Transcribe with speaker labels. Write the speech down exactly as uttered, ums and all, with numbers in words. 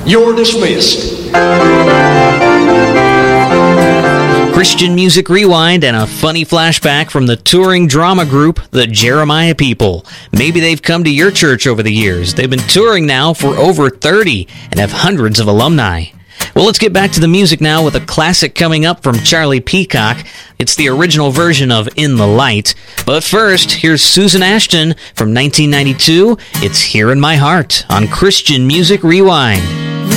Speaker 1: You're dismissed.
Speaker 2: Christian Music Rewind and a funny flashback from the touring drama group, the Jeremiah People. Maybe they've come to your church over the years. They've been touring now for over thirty and have hundreds of alumni. Well, let's get back to the music now with a classic coming up from Charlie Peacock. It's the original version of In the Light. But first, here's Susan Ashton from nineteen ninety-two. It's Here in My Heart on Christian Music Rewind.